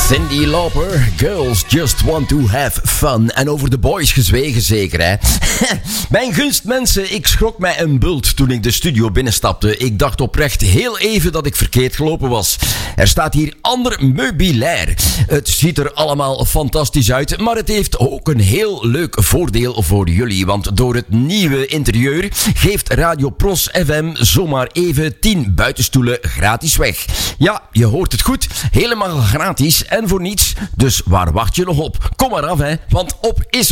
Cyndi Lauper, Girls Just Want To Have Fun. En over de boys gezwegen zeker, hè? Mijn gunst, mensen, ik schrok mij een bult toen ik de studio binnenstapte. Ik dacht oprecht heel even dat ik verkeerd gelopen was. Er staat hier ander meubilair. Het ziet er allemaal fantastisch uit, maar het heeft ook een heel leuk voordeel voor jullie. Want door het nieuwe interieur geeft Radio Pros FM zomaar even 10 buitenstoelen gratis weg. Ja, je hoort het goed. Helemaal gratis en voor niets. Dus waar wacht je nog op? Kom maar af, hè. Want op is